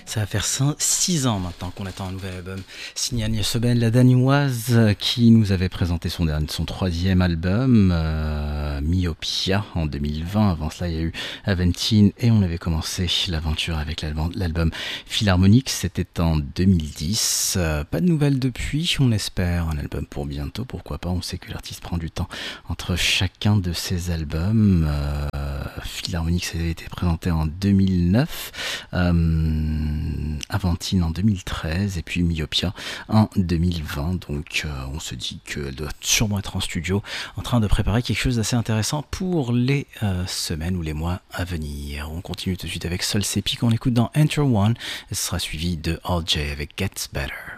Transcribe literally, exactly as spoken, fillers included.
Ça va faire six ans maintenant qu'on attend un nouvel album signé Agnès Seben, la Danoise, qui nous avait présenté son, dernier, son troisième album, euh, Myopia, en deux mille vingt. Avant cela, il y a eu Aventine et on avait commencé l'aventure avec l'album, l'album Philharmonique. C'était en deux mille dix. Euh, pas de nouvelles depuis, on espère un album pour bientôt, pourquoi pas. On sait que l'artiste prend du temps entre chacun de ses albums. Euh, Philharmonique, ça avait été présenté en deux mille neuf. Euh, Aventine en deux mille treize et puis Myopia en deux mille vingt. Donc euh, on se dit qu'elle doit sûrement être en studio en train de préparer quelque chose d'assez intéressant pour les euh, semaines ou les mois à venir. On continue tout de suite avec Sol Sepi qu'on écoute dans Enter One et ce sera suivi de All J avec Gets Better.